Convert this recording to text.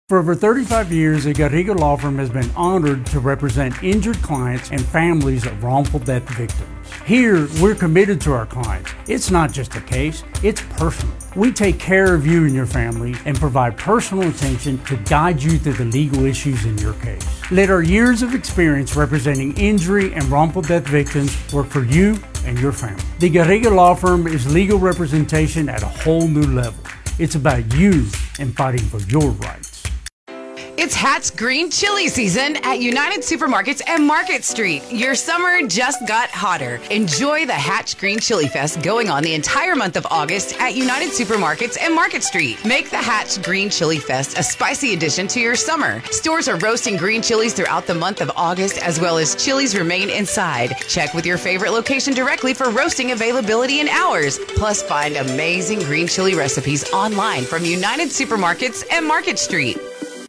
For over 35 years, the Garriga Law Firm has been honored to represent injured clients and families of wrongful death victims. Here, we're committed to our clients. It's not just a case, it's personal. We take care of you and your family and provide personal attention to guide you through the legal issues in your case. Let our years of experience representing injury and wrongful death victims work for you and your family. The Garriga Law Firm is legal representation at a whole new level. It's about you and fighting for your rights. It's Hatch Green Chili season at United Supermarkets and Market Street. Your summer just got hotter. Enjoy the Hatch Green Chili Fest going on the entire month of August at United Supermarkets and Market Street. Make the Hatch Green Chili Fest a spicy addition to your summer. Stores are roasting green chilies throughout the month of August, as well as chilies remain inside. Check with your favorite location directly for roasting availability and hours. Plus, find amazing green chili recipes online from United Supermarkets and Market Street.